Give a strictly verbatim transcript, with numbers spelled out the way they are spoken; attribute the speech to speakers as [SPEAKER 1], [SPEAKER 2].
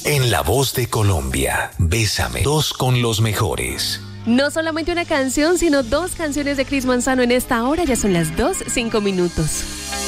[SPEAKER 1] En La Voz de Colombia, Bésame, dos con los mejores.
[SPEAKER 2] No solamente una canción, sino dos canciones de Cris Manzano en esta hora. Ya son las dos, cinco minutos.